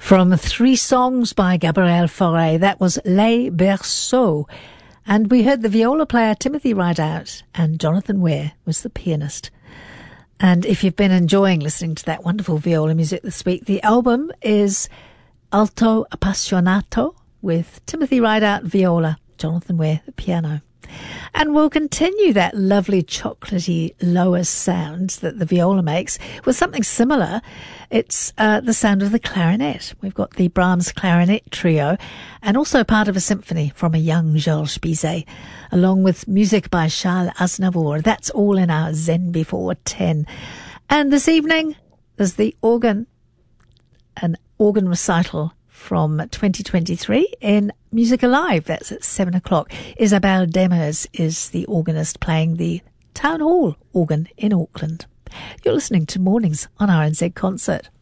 From 3 songs by Gabriel Fauré, that was Les Berceaux. And we heard the viola player Timothy Rideout, and Jonathan Ware was the pianist. And if you've been enjoying listening to that wonderful viola music this week, the album is Alto Appassionato with Timothy Rideout viola, Jonathan Ware the piano. And we'll continue that lovely chocolatey lower sound that the viola makes with something similar. It's the sound of the clarinet. We've got the Brahms Clarinet Trio and also part of a symphony from a young Georges Bizet, along with music by Charles Aznavour. That's all in our Zen Before 10. And this evening, there's the organ, an organ recital from 2023 in Music Alive. That's at 7 o'clock. Isabel Demers is the organist playing the Town Hall organ in Auckland. You're listening to Mornings on RNZ Concert.